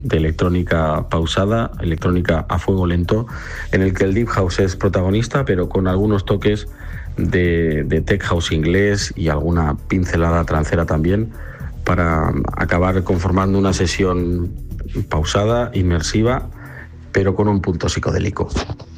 de electrónica pausada, electrónica a fuego lento, en el que el Deep House es protagonista, pero con algunos toques de Tech House inglés y alguna pincelada trancera también, para acabar conformando una sesión pausada, inmersiva, pero con un punto psicodélico.